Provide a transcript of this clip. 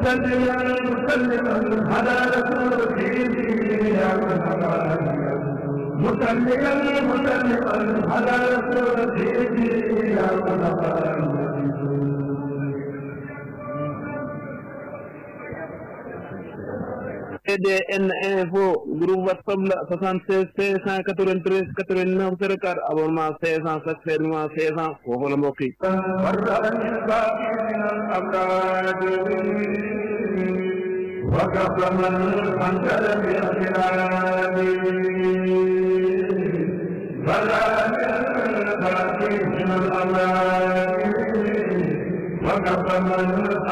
مسلما على رسوله يا مسلما على رسوله يا EDN Info groupe WhatsApp la 76 593 89 04 abonnement 500 chaque fermement 500 foofu la mbokk yi وكف من أنزل بالخلال بلى من الأمان وكف من